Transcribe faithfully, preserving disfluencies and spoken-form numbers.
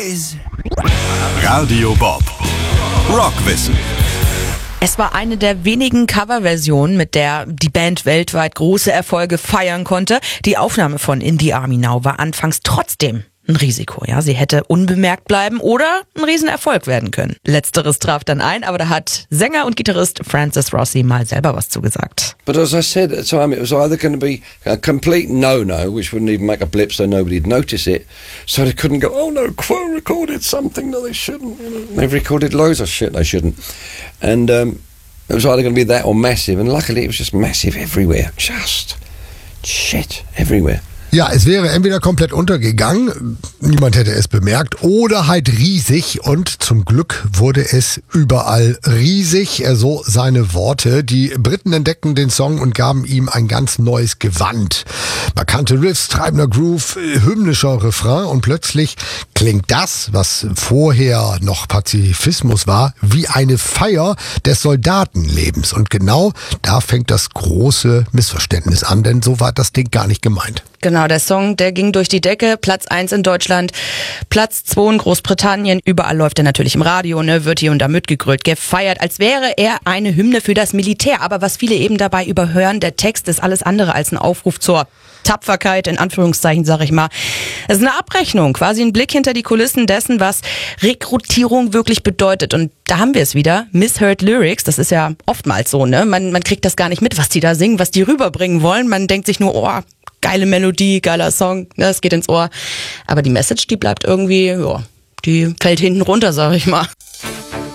days. Radio Bob. Rockwissen. Es war eine der wenigen Coverversionen, mit der die Band weltweit große Erfolge feiern konnte. Die Aufnahme von In the Army Now war anfangs trotzdem ein Risiko. Ja, sie hätte unbemerkt bleiben oder ein Riesenerfolg werden können. Letzteres traf dann ein, aber da hat Sänger und Gitarrist Francis Rossi mal selber was zugesagt. But as I said at the time, it was either going to be a complete no-no, which wouldn't even make a blip so nobody'd notice it, so they couldn't go, oh no, Quo recorded something that they shouldn't. You know, they've recorded loads of shit they shouldn't. And um, it was either going to be that or massive, and luckily it was just massive everywhere. Just shit everywhere. Ja, es wäre entweder komplett untergegangen, niemand hätte es bemerkt, oder halt riesig, und zum Glück wurde es überall riesig, so seine Worte. Die Briten entdeckten den Song und gaben ihm ein ganz neues Gewand. Markante Riffs, treibender Groove, hymnischer Refrain, und plötzlich klingt das, was vorher noch Pazifismus war, wie eine Feier des Soldatenlebens. Und genau da fängt das große Missverständnis an, denn so war das Ding gar nicht gemeint. Genau, der Song, der ging durch die Decke. Platz eins in Deutschland, Platz zwei in Großbritannien. Überall läuft er natürlich im Radio, ne, wird hier und da mitgegrölt, gefeiert, als wäre er eine Hymne für das Militär. Aber was viele eben dabei überhören, der Text ist alles andere als ein Aufruf zur Tapferkeit, in Anführungszeichen, sag ich mal. Es ist eine Abrechnung, quasi ein Blick hinter die Kulissen dessen, was Rekrutierung wirklich bedeutet. Und da haben wir es wieder, Misheard Lyrics, das ist ja oftmals so, ne? Man, man kriegt das gar nicht mit, was die da singen, was die rüberbringen wollen. Man denkt sich nur, oh, geile Melodie, geiler Song, ne, es geht ins Ohr. Aber die Message, die bleibt irgendwie, ja, die fällt hinten runter, sag ich mal.